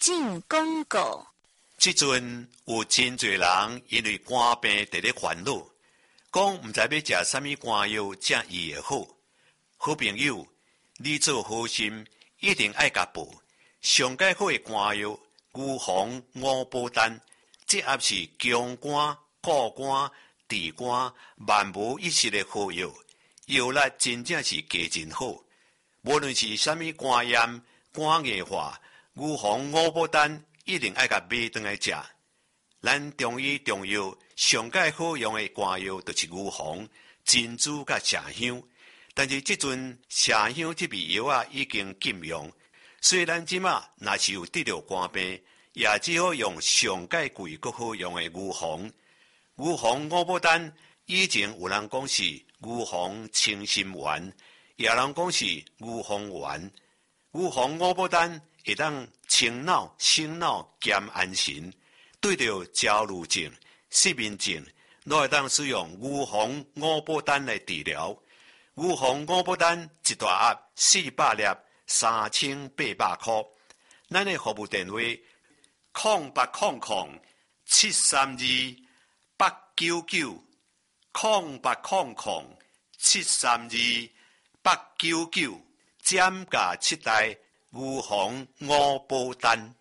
进广告。 即阵有真侪人因为肝病伫咧烦恼，讲毋知要食啥物肝药才医会好。好朋友，你做好心一定爱甲报。上解好的肝药牛黄五宝丹，这也是强肝、固肝、治肝、万无一失的好药，药力真正是加真好。无论是啥物肝炎、肝硬化，牛黄五宝丹一定爱甲买转来食。咱中医中药上解好用的肝药就是牛黄、珍珠甲麝香。但是即阵麝香这味药啊已经禁用，所以咱即马若是有得着肝病，也只好用上解贵阁好用的牛黄。牛黄五宝丹以前有人讲是牛黄清心丸，也有人讲是牛黄丸。牛黄五宝丹会当清脑、醒脑兼安神，对着焦虑症、失眠症，都会当使用牛黄五宝丹来治疗。牛黄五宝丹一大盒400粒，3800块。咱的服务电话0800-732-899，0800-732-899，减价7袋牛黄五宝丹。